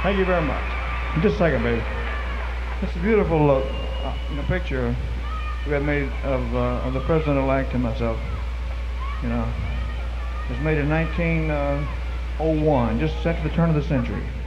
Thank you very much. Just a second, baby. It's a beautiful picture we had made of the president-elect and myself. You know, it was made in 1901, just after the turn of the century.